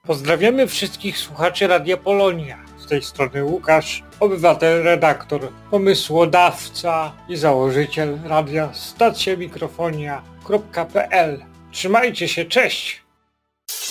Pozdrawiamy wszystkich słuchaczy Radia Polonia. Z tej strony Łukasz, obywatel, redaktor, pomysłodawca i założyciel radia stacjamikrofonia.pl. Trzymajcie się, cześć!